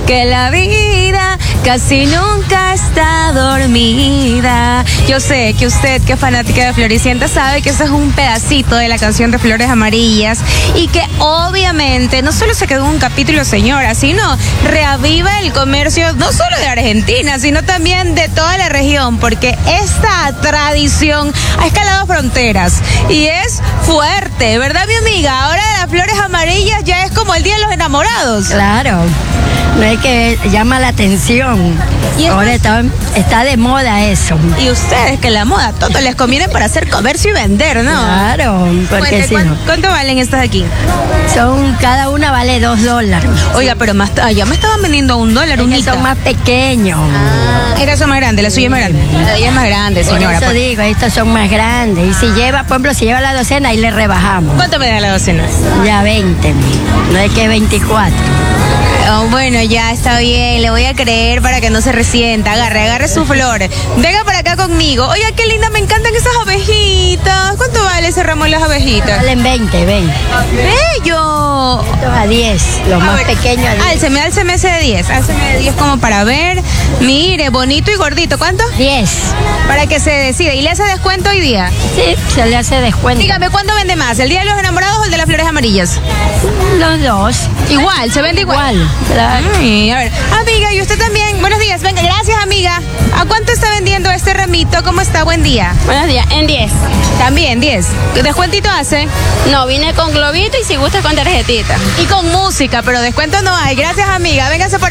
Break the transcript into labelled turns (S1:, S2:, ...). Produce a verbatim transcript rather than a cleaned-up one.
S1: que la vida casi nunca está dormida. Yo sé que usted, que es fanática de Floricienta, sabe que ese es un pedacito de la canción de Flores Amarillas y que obviamente no solo se quedó en un capítulo, señora, sino reaviva el comercio no solo de Argentina, sino también de toda la región, porque esta tradición ha escalado fronteras y es fuerte, ¿verdad, mi amiga? Ahora las Flores Amarillas ya es como el Día de los Enamorados.
S2: Claro, no es que llama la atención.
S1: Y es
S2: ahora está, está de moda eso.
S1: Y ustedes, que la moda todo les conviene para hacer comercio y vender, ¿no?
S2: Claro, porque si no.
S1: ¿Cuánto valen estas de aquí?
S2: Son, cada una vale dos dólares.
S1: Oiga, pero más allá me estaban vendiendo a un dólar, un
S2: son más pequeños.
S1: Ah, estas son más grandes, la suya es más grande. La de ella es más grande, señora.
S2: Por eso
S1: pues.
S2: digo, estas son más grandes. Y si lleva, por ejemplo, si lleva la docena, ahí le rebajamos.
S1: ¿Cuánto me da la docena?
S2: Ya veinte, no es que veinticuatro.
S1: Oh, bueno, ya está bien, le voy a creer para que no se resienta. Agarre, agarre su flor. Venga para acá conmigo. Oiga, qué linda, me encantan esas abejitas. ¿Cuánto vale ese ramo de las abejitas?
S2: Valen veinte, veinte.
S1: ¡Bello!
S2: Estos a diez, los
S1: A
S2: más
S1: ver,
S2: pequeños a diez.
S1: Álceme, álceme ese de diez. Álceme de diez como para ver. Mire, bonito y gordito. ¿Cuánto?
S2: diez.
S1: Para que se decida. ¿Y le hace descuento hoy día?
S2: Sí, se le hace descuento.
S1: Dígame, ¿cuándo vende más? ¿El Día de los Enamorados o el de las Flores Amarillas?
S2: Los dos.
S1: Igual, se vende igual.
S2: Igual, claro.
S1: Ay, a ver, amiga, y usted también. Buenos días, venga, gracias, amiga. ¿A cuánto está vendiendo este ramito? ¿Cómo está? Buen día.
S3: Buenos días, en diez.
S1: También, diez. ¿Qué descuentito hace?
S3: No, vine con globito y si gusta con tarjetita.
S1: Y con música, pero descuento no hay. Gracias, amiga. Véngase por